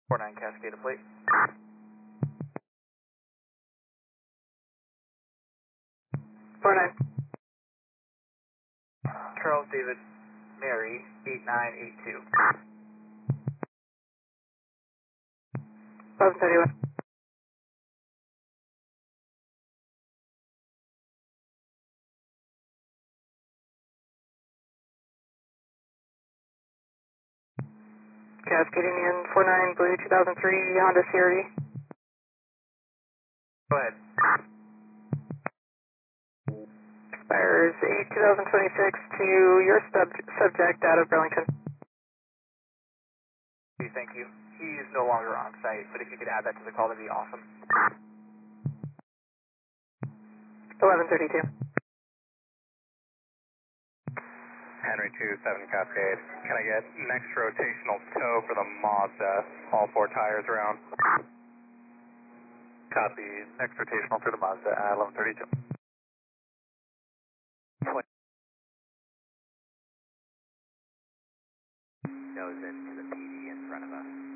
49 Cascade plate. Four nine. Charles David Mary 8982. 1131. Cascade Indian 49 Blue 2003 Honda CRV. Go ahead. Expires 8/2026 to your subject out of Burlington. Thank you. He's no longer on site, but if you could add that to the call, that'd be awesome. 1132. Henry 27 Cascade. Can I get next rotational tow for the Mazda? All 4 tires around. Copy. Next rotational for the Mazda at 1132. Nose into the PD in front of us.